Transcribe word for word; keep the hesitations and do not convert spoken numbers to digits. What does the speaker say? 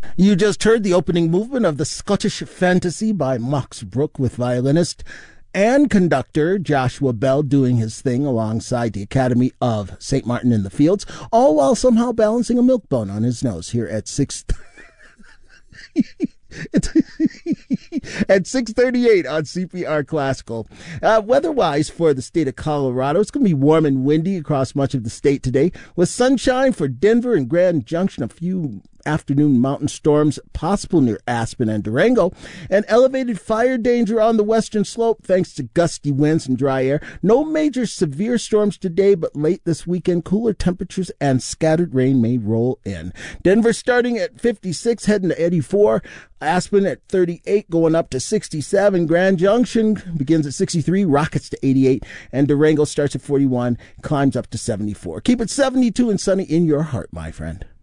You just heard the opening movement of the Scottish Fantasy by Max Bruch with violinist and conductor Joshua Bell doing his thing alongside the Academy of Saint Martin in the Fields, all while somehow balancing a milk bone on his nose here at six... at six thirty-eight on C P R Classical. Uh, weather-wise for the state of Colorado, it's going to be warm and windy across much of the state today, with sunshine for Denver and Grand Junction, a few afternoon mountain storms possible near Aspen and Durango, and elevated fire danger on the western slope thanks to gusty winds and dry air. No major severe storms today, but late this weekend, cooler temperatures and scattered rain may roll in. Denver starting at fifty-six, heading to eighty-four. Aspen at thirty-eight, going up to sixty-seven. Grand Junction begins at sixty-three, rockets to eighty-eight, and Durango starts at forty-one, climbs up to seventy-four. Keep it seventy-two and sunny in your heart, my friend.